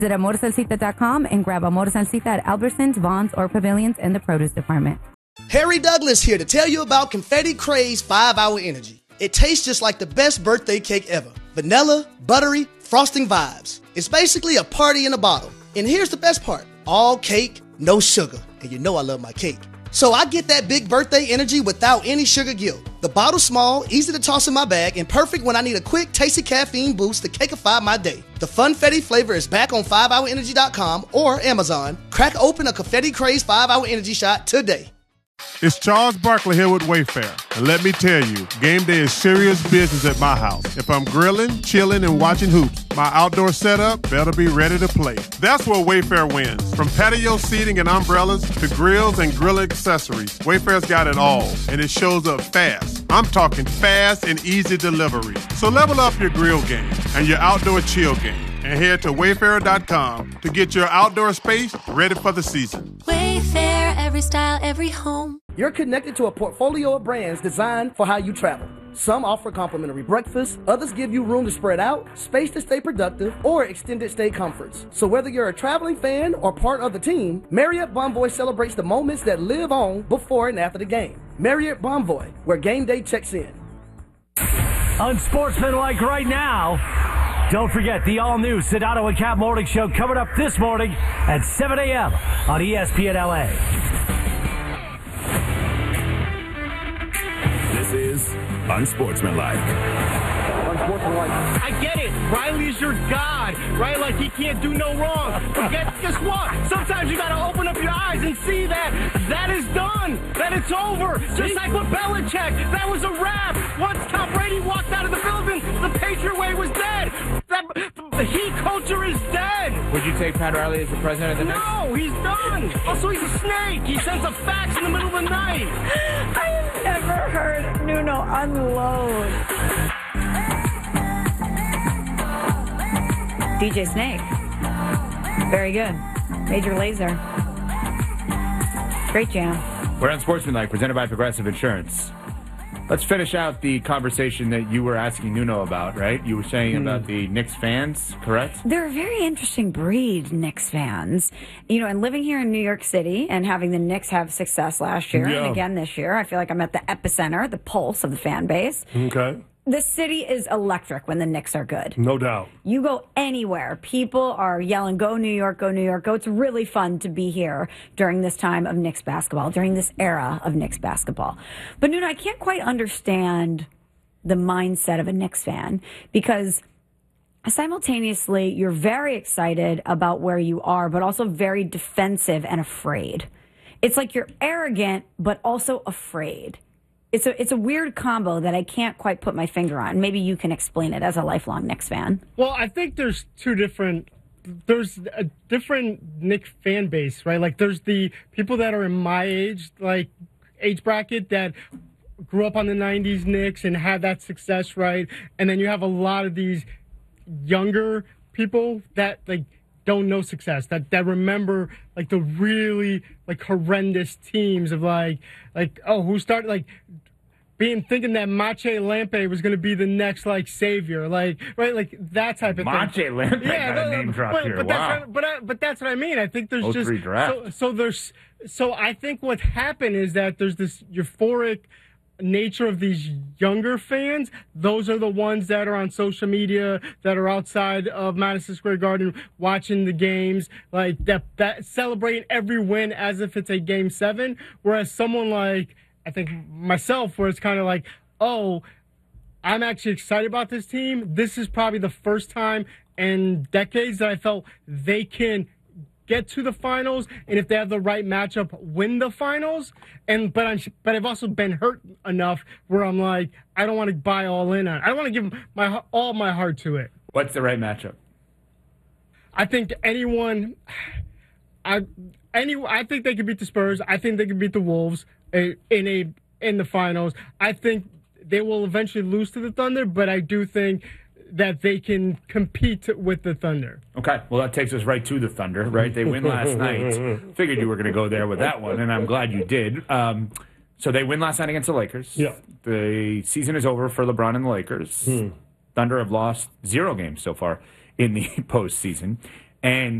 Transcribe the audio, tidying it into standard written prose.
Visit AmorSalsita.com and grab Amor Salsita at Albertsons, Vaughn's, or Pavilions in the produce department. Harry Douglas here to tell you about Confetti Craze 5-Hour Energy. It tastes just like the best birthday cake ever. Vanilla, buttery, frosting vibes. It's basically a party in a bottle. And here's the best part. All cake, no sugar. And you know I love my cake. So I get that big birthday energy without any sugar guilt. The bottle's small, easy to toss in my bag, and perfect when I need a quick, tasty caffeine boost to cakeify my day. The Funfetti flavor is back on 5hourenergy.com or Amazon. Crack open a Confetti Craze 5-Hour Energy shot today. It's Charles Barkley here with Wayfair. And let me tell you, game day is serious business at my house. If I'm grilling, chilling, and watching hoops, my outdoor setup better be ready to play. That's where Wayfair wins. From patio seating and umbrellas to grills and grill accessories, Wayfair's got it all, and it shows up fast. I'm talking fast and easy delivery. So level up your grill game and your outdoor chill game, and head to Wayfair.com to get your outdoor space ready for the season. Wayfair, every style, every home. You're connected to a portfolio of brands designed for how you travel. Some offer complimentary breakfast, others give you room to spread out, space to stay productive, or extended stay comforts. So whether you're a traveling fan or part of the team, Marriott Bonvoy celebrates the moments that live on before and after the game. Marriott Bonvoy, where game day checks in. Unsportsmanlike right now. Don't forget the all-new Sedano and Cap Morning Show coming up this morning at 7 a.m. on ESPN LA. This is Unsportsmanlike. I get it. Riley's your god, right? Like he can't do no wrong. But guess what? Sometimes you gotta open up your eyes and see that is done, that it's over. Just like with Belichick, that was a wrap. Once Tom Brady walked out of the building, the Patriot way was dead. The Heat culture is dead. Would you take Pat Riley as the president of the Knicks? No, he's done. Also, he's a snake. He sends a fax in the middle of the night. I have never heard Nuno unload. DJ Snake. Very good. Major Lazer. Great jam. We're on Sportsmanlike, presented by Progressive Insurance. Let's finish out the conversation that you were asking Nuno about, right? You were saying about the Knicks fans, correct? They're a very interesting breed, Knicks fans. You know, and living here in New York City and having the Knicks have success last year and again this year, I feel like I'm at the epicenter, the pulse of the fan base. Okay. The city is electric when the Knicks are good. No doubt. You go anywhere, people are yelling, go New York, go New York, go. It's really fun to be here during this time of Knicks basketball, during this era of Knicks basketball. But Nuno, I can't quite understand the mindset of a Knicks fan because simultaneously you're very excited about where you are, but also very defensive and afraid. It's like you're arrogant, but also afraid. It's a weird combo that I can't quite put my finger on. Maybe you can explain it as a lifelong Knicks fan. Well, I think there's there's a different Knicks fan base, right? Like there's the people that are in my age bracket that grew up on the 90s Knicks and had that success, right? And then you have a lot of these younger people that don't know success, that remember the really horrendous teams of who started thinking that Mache Lampe was going to be the next savior, that type of Mache thing. Lampe got a name drop here. Wow. But that's what I mean. I think there's just draft. so I think what happened is that there's this euphoric nature of these younger fans. Those are the ones that are on social media, that are outside of Madison Square Garden watching the games, that celebrating every win as if it's a game 7. Whereas someone I think myself, where it's kind of oh, I'm actually excited about this team. This is probably the first time in decades that I felt they can get to the finals, and if they have the right matchup, win the finals. But I've also been hurt enough where I'm I don't want to buy all in on it. I don't want to give all my heart to it. What's the right matchup? I think I think they could beat the Spurs. I think they could beat the Wolves in the finals. I think they will eventually lose to the Thunder, but I do think that they can compete with the Thunder. Okay, well, that takes us right to the Thunder, right? They win last night. Figured you were going to go there with that one, and I'm glad you did. So they win last night against the Lakers. Yeah. The season is over for LeBron and the Lakers. Thunder have lost 0 games so far in the postseason. And